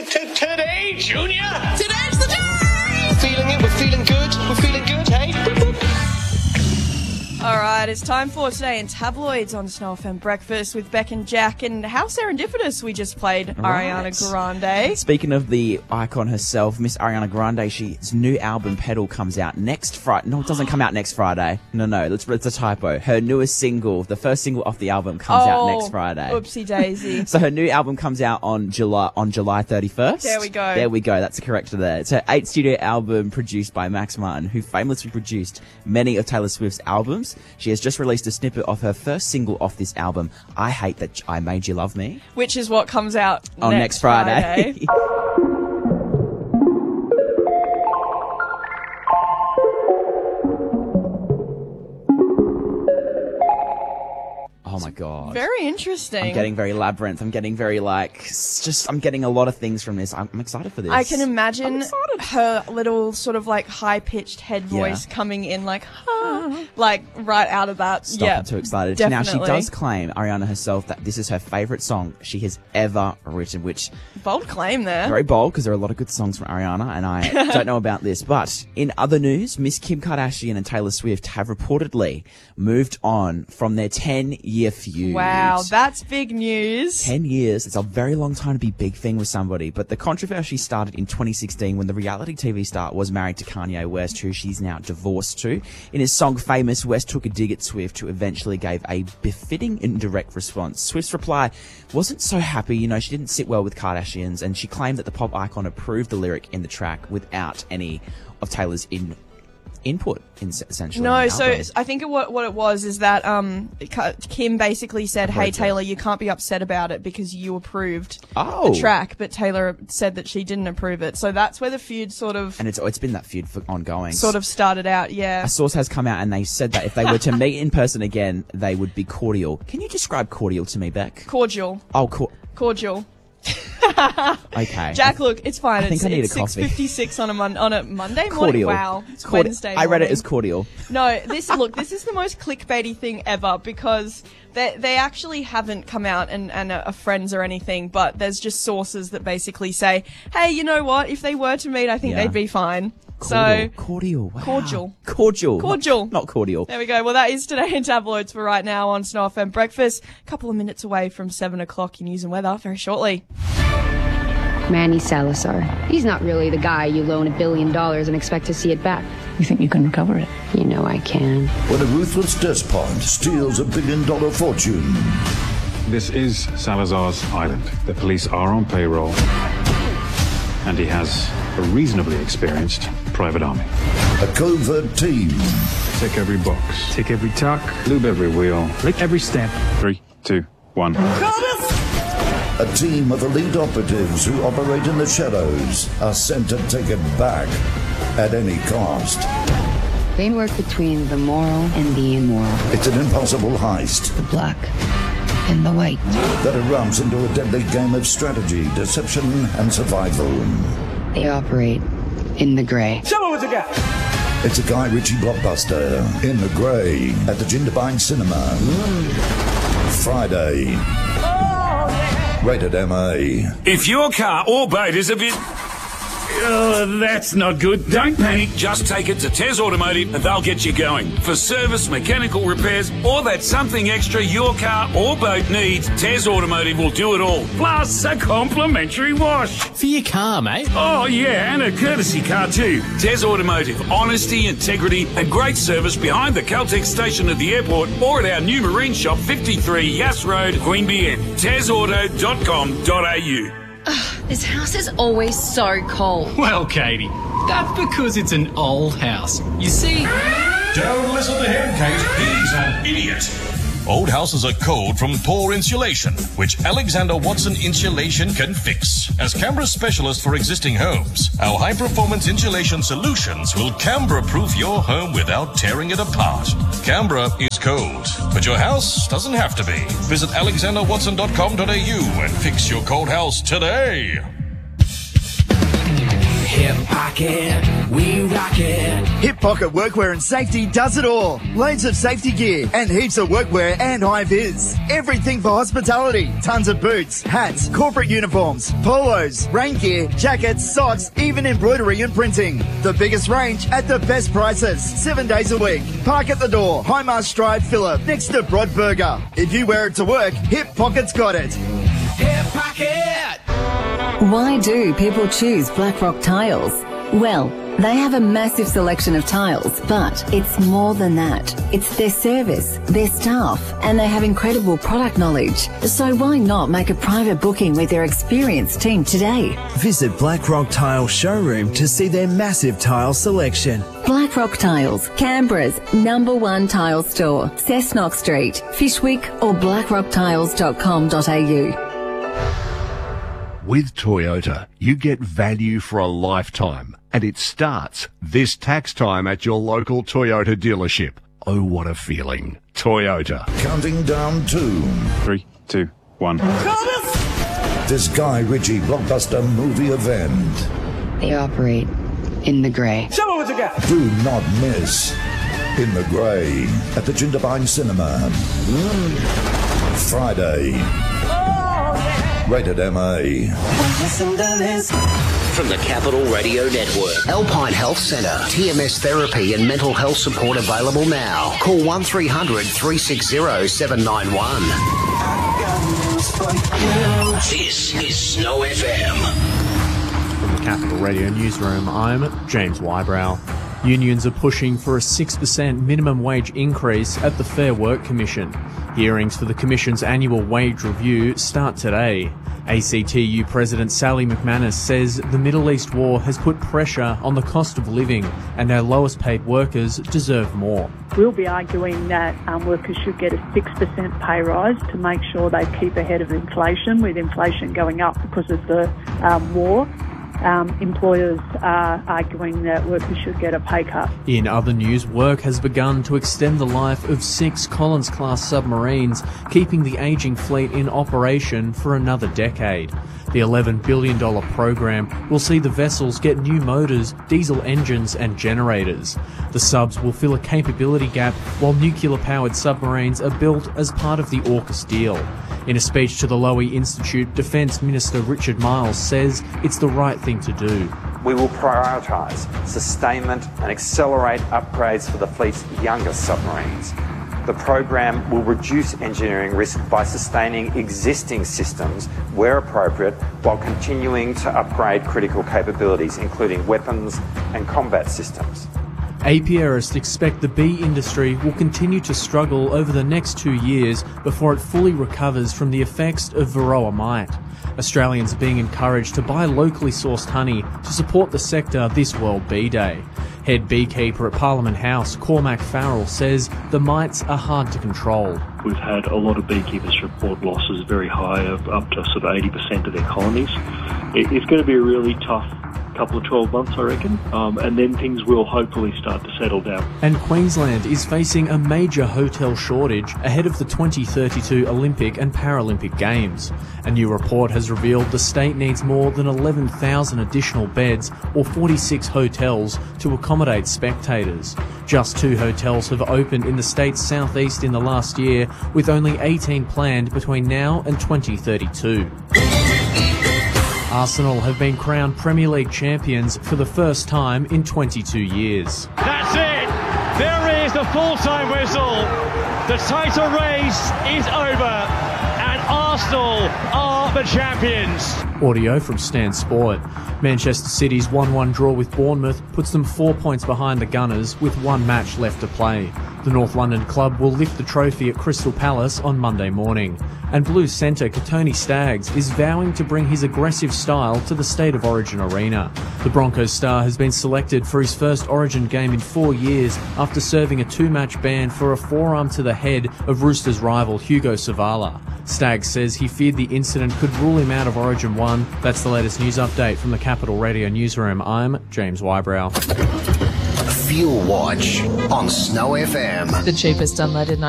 Today, Junior. Today's the day. Feeling it. We're feeling good. We're feeling good. Hey. All right, it's time for Today in Tabloids on Snow FM Breakfast with Beck and Jack. And how serendipitous we just played Ariana Grande. Speaking of the icon herself, Miss Ariana Grande, she's new album Pedal comes out next Friday. No, it doesn't come out next Friday. No, it's a typo. Her newest single, the first single off the album, comes out next Friday. Oopsie daisy. So her new album comes out on July 31st. There we go. There we go. That's the corrector there. It's her 8th studio album produced by Max Martin, who famously produced many of Taylor Swift's albums. She has just released a snippet of her first single off this album, I Hate That I Made You Love Me. Which is what comes out on next Friday. Oh my God. Very interesting. I'm getting very Labyrinth. I'm getting very I'm getting a lot of things from this. I'm excited for this. I can imagine her little sort of like high-pitched head voice coming in like right out of that. Stop, I'm too excited. Definitely. Now, she does claim, Ariana herself, that this is her favourite song she has ever written, which... Bold claim there. Very bold, because there are a lot of good songs from Ariana, and I don't know about this. But in other news, Miss Kim Kardashian and Taylor Swift have reportedly moved on from their 10-year feud. Wow, that's big news. 10 years. It's a very long time to be big thing with somebody. But the controversy started in 2016 when the reality TV star was married to Kanye West, who she's now divorced to. In his song Famous, West took a dig at Swift, who eventually gave a befitting and direct response. Swift's reply wasn't so happy. She didn't sit well with Kardashians, and she claimed that the pop icon approved the lyric in the track without any of Taylor's input, essentially. No, so I think what it was is that Kim basically said, hey, Taylor, you can't be upset about it because you approved the track, but Taylor said that she didn't approve it. So that's where the feud sort of... And it's been that feud for ongoing. Sort of started out, yeah. A source has come out and they said that if they were to meet in person again, they would be cordial. Can you describe cordial to me, Beck? Cordial. Oh, cordial. Okay. Jack, look, it's fine. I think I need a coffee. 6:56 on a Monday morning. Cordial. Wow, it's Wednesday morning. I read it as cordial. No, this is the most clickbaity thing ever because they actually haven't come out and are friends or anything, but there's just sources that basically say, hey, you know what? If they were to meet, I think they'd be fine. Cordial. Wow. Cordial. Not cordial. There we go. Well, that is Today in Tabloids for right now on Snow FM Breakfast. A couple of minutes away from 7 o'clock in News and Weather very shortly. Manny Salazar. He's not really the guy you loan $1 billion and expect to see it back. You think you can recover it? You know I can. When a ruthless despot steals $1 billion fortune. This is Salazar's island. The police are on payroll. And he has a reasonably experienced private army. A covert team. Tick every box. Tick every tuck. Lube every wheel. Lick every step. 3, 2, 1. A team of elite operatives who operate in the shadows are sent to take it back at any cost. They work between the moral and the immoral. It's an impossible heist. The black and the white. That erupts into a deadly game of strategy, deception, and survival. They operate in the gray. Show me what you got. It's a Guy Ritchie blockbuster, In the Grey, at the Jindabyne Cinema. Friday. Rated MA. If your car or boat is a bit... that's not good. Don't panic. Just take it to Tez Automotive and they'll get you going. For service, mechanical repairs, or that something extra your car or boat needs, Tez Automotive will do it all. Plus a complimentary wash. For your car, mate. Oh, yeah, and a courtesy car too. Tez Automotive. Honesty, integrity, and great service behind the Caltex station at the airport or at our new marine shop, 53 Yass Road, Queanbeyan. TezAuto.com.au. This house is always so cold. Well, Katie, that's because it's an old house. You see... Don't listen to him, Kate. He's an idiot. Old houses are cold from poor insulation, which Alexander Watson Insulation can fix. As Canberra's specialist for existing homes, our high-performance insulation solutions will Canberra-proof your home without tearing it apart. Canberra is cold, but your house doesn't have to be. Visit alexanderwatson.com.au and fix your cold house today. Hip Pocket, we rock it. Hip Pocket Workwear and Safety does it all. Loads of safety gear and heaps of workwear and high-vis. Everything for hospitality. Tons of boots, hats, corporate uniforms, polos, rain gear, jackets, socks, even embroidery and printing. The biggest range at the best prices. 7 days a week. Park at the door. Highmarsh Drive, Phillip, next to Broadburger. If you wear it to work, Hip Pocket's got it. Hip Pocket! Why do people choose Blackrock Tiles? Well, they have a massive selection of tiles, but it's more than that. It's their service, their staff, and they have incredible product knowledge. So why not make a private booking with their experienced team today? Visit Blackrock Tile Showroom to see their massive tile selection. Blackrock Tiles, Canberra's #1 tile store, Cessnock Street, Fishwick or blackrocktiles.com.au. With Toyota, you get value for a lifetime, and it starts this tax time at your local Toyota dealership. Oh, what a feeling. Toyota. Counting down to 3, 2, 1. This Guy Ritchie blockbuster movie event. They operate in the grey. Show me what you got. Do not miss In the Grey at the Jindabyne Cinema. Friday. Rated MA. Listen to this. From the Capital Radio Network, Alpine Health Centre, TMS therapy and mental health support available now. Call 1300 360 791. This is Snow FM. From the Capital Radio Newsroom, I'm James Wybrow. Unions are pushing for a 6% minimum wage increase at the Fair Work Commission. Hearings for the Commission's annual wage review start today. ACTU President Sally McManus says the Middle East war has put pressure on the cost of living and our lowest paid workers deserve more. We'll be arguing that workers should get a 6% pay rise to make sure they keep ahead of inflation, with inflation going up because of the war. Employers are arguing that workers should get a pay cut. In other news, work has begun to extend the life of 6 Collins-class submarines, keeping the ageing fleet in operation for another decade. The $11 billion program will see the vessels get new motors, diesel engines and generators. The subs will fill a capability gap while nuclear-powered submarines are built as part of the AUKUS deal. In a speech to the Lowy Institute, Defence Minister Richard Miles says it's the right thing to do. We will prioritise sustainment and accelerate upgrades for the fleet's youngest submarines. The program will reduce engineering risk by sustaining existing systems where appropriate, while continuing to upgrade critical capabilities, including weapons and combat systems. APRists expect the bee industry will continue to struggle over the next 2 years before it fully recovers from the effects of varroa mite. Australians are being encouraged to buy locally sourced honey to support the sector this World Bee Day. Head beekeeper at Parliament House, Cormac Farrell, says the mites are hard to control. We've had a lot of beekeepers report losses very high, of up to sort of 80% of their colonies. It's going to be a really tough couple of 12 months, I reckon, and then things will hopefully start to settle down. And Queensland is facing a major hotel shortage ahead of the 2032 Olympic and Paralympic Games. A new report has revealed the state needs more than 11,000 additional beds or 46 hotels to accommodate spectators. Just 2 hotels have opened in the state's southeast in the last year, with only 18 planned between now and 2032. Arsenal have been crowned Premier League champions for the first time in 22 years. That's it! There is the full-time whistle. The title race is over and Arsenal are the champions. Audio from Stan Sport. Manchester City's 1-1 draw with Bournemouth puts them 4 points behind the Gunners with 1 match left to play. The North London club will lift the trophy at Crystal Palace on Monday morning. And Blues centre Tony Staggs is vowing to bring his aggressive style to the State of Origin arena. The Broncos star has been selected for his first Origin game in 4 years after serving a 2-match ban for a forearm to the head of Roosters rival Hugo Savala. Staggs says he feared the incident could rule him out of Origin 1. That's the latest news update from the Capital Radio Newsroom. I'm James Wybrow. Fuel Watch on Snow FM. The cheapest unleaded